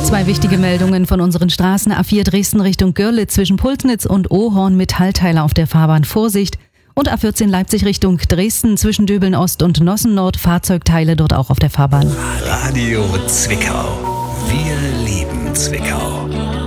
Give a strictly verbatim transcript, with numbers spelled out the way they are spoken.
Zwei wichtige Meldungen von unseren Straßen. A vier Dresden Richtung Görlitz zwischen Pulsnitz und Ohorn Metallteile auf der Fahrbahn. Vorsicht. Und A vierzehn Leipzig Richtung Dresden zwischen Döbeln Ost und Nossen Nord. Fahrzeugteile dort auch auf der Fahrbahn. Radio Zwickau. Wir lieben Zwickau.